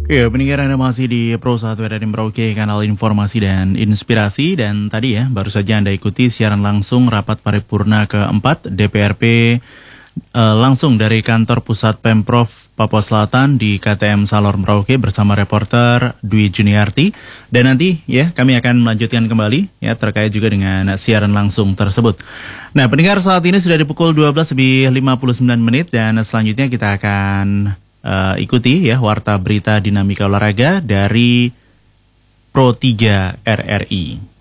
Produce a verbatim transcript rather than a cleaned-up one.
Ya, pendengar Anda masih di Pro satu R R I Merauke, kanal informasi dan inspirasi. Dan tadi ya, baru saja Anda ikuti siaran langsung rapat paripurna keempat D P R P eh, langsung dari kantor pusat Pemprov Papua Selatan di K T M Salor Merauke bersama reporter Dwi Juniarti. Dan nanti ya, kami akan melanjutkan kembali ya terkait juga dengan siaran langsung tersebut. Nah, pendengar, saat ini sudah di pukul dua belas lebih lima puluh sembilan menit dan selanjutnya kita akan Uh, ikuti ya warta berita dinamika olahraga dari Pro tiga R R I.